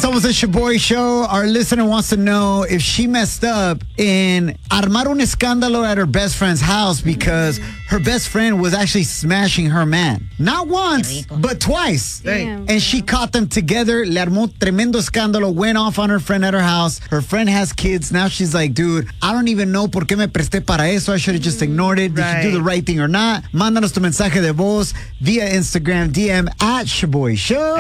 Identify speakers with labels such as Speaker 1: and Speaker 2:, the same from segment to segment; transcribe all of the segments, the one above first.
Speaker 1: Somos el Shaboy Show. Our listener wants to know if she messed up in armar un escándalo at her best friend's house because her best friend was actually smashing her man. Not once, but twice.
Speaker 2: Damn.
Speaker 1: And she caught them together. Le armó tremendo escándalo. Went off on her friend at her house. Her friend has kids. Now she's like, dude, I don't even know por qué me presté para eso. I should have just ignored it. Did you do the right thing or not? Mándanos tu mensaje de voz via Instagram DM at Shaboy Show.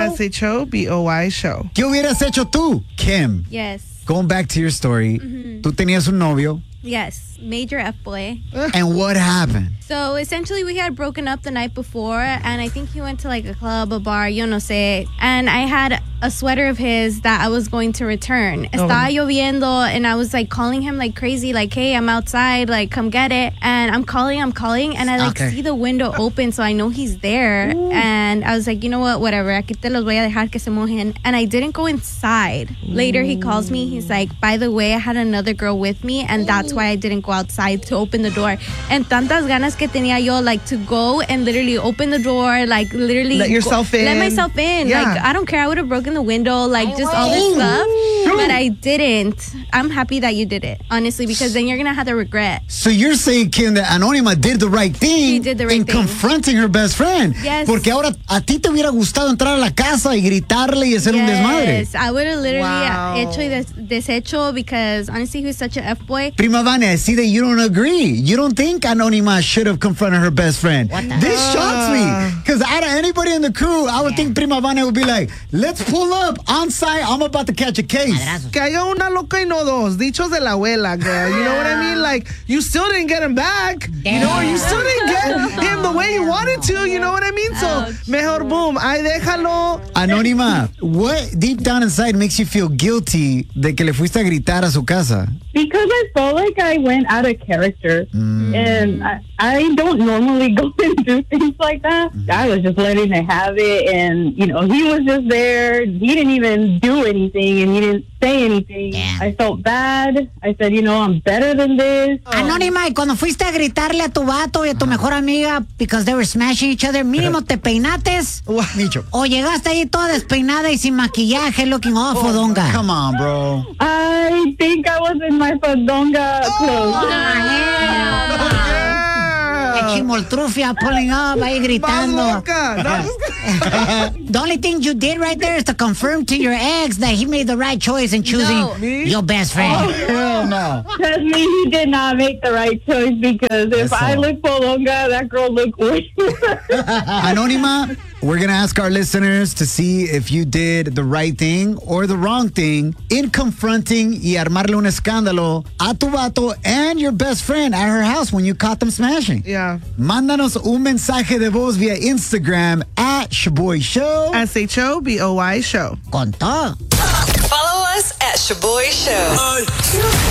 Speaker 2: SHOBOY Show.
Speaker 1: ¿Qué hubieras hecho tú, Kim?
Speaker 3: Yes.
Speaker 1: Going back to your story, tú tenías un novio.
Speaker 3: Yes. Major F-boy.
Speaker 1: And what happened?
Speaker 3: So essentially we had broken up the night before and I think he went to like a club, a bar, yo no sé. And I had a sweater of his that I was going to return. Estaba lloviendo and I was like calling him like crazy, like, hey, I'm outside, like come get it. And I'm calling and I like see the window open so I know he's there. And I was like, you know what, whatever, aquí te los voy a dejar que se mojen. And I didn't go inside. Later he calls me, he's like, by the way, I had another girl with me and that's why I didn't go outside to open the door. And tantas ganas que tenía yo like to go and literally open the door, like literally
Speaker 2: let yourself in.
Speaker 3: Let myself in.
Speaker 2: Yeah.
Speaker 3: Like I don't care, I would have broken the window, like just all this stuff. But I didn't. I'm happy that you did it, honestly, because then you're gonna have the regret.
Speaker 1: So you're saying, Kim, that Anónima did the right thing
Speaker 3: She did the right
Speaker 1: in
Speaker 3: thing.
Speaker 1: confronting her best friend.
Speaker 3: Yes.
Speaker 1: Porque ahora a ti te hubiera gustado entrar a la casa y gritarle y hacer un desmadre.
Speaker 3: Yes, I would have literally
Speaker 2: Wow.
Speaker 3: hecho y deshecho because honestly he was such an F-boy.
Speaker 1: Prima Vane, I see that you don't agree. You don't think Anónima should have confronted her best friend. This shocks me. Because out of anybody in the crew, I would think Prima Vane would be like, let's pull up on site. I'm about to catch a case.
Speaker 2: Que haya una loca y no dos. Dichos de la abuela, girl. You know what I mean? Like, you still didn't get him back. You know, or you still didn't get him the way you wanted to. You know what I mean? So, mejor boom. Ay, déjalo.
Speaker 1: Anónima, what deep down inside makes you feel guilty de que le fuiste a gritar a su casa?
Speaker 4: Because I felt like I went out of character. And I don't normally go and do things like that. I was just letting her have it. And, you know, he was just there. He didn't even do anything. And he didn't say anything. I felt bad. I said, you know, I'm better than this.
Speaker 5: Anónima, y cuando fuiste a gritarle a tu vato y a tu mejor amiga because they were smashing each other, mínimo te peinates.
Speaker 1: Micho.
Speaker 5: O llegaste ahí toda despeinada y sin maquillaje, looking all fodonga.
Speaker 1: Come on, bro.
Speaker 4: I think I was in my fodonga clothes.
Speaker 5: Chimoltrufia pulling up, ahí gritando. The only thing you did right there is to confirm to your ex that he made the right choice in choosing your best friend.
Speaker 1: Hell no.
Speaker 4: Trust me, he did not make the right choice because if I look fodonga, that girl looked worse.
Speaker 1: Anónima, we're going to ask our listeners to see if you did the right thing or the wrong thing in confronting y armarle un escándalo a tu vato and your best friend at her house when you caught them smashing.
Speaker 2: Yeah.
Speaker 1: Mándanos un mensaje de voz via Instagram at Shaboy Show.
Speaker 2: SHOBOY Show.
Speaker 5: Con todo.
Speaker 6: Follow us at Shaboy Show.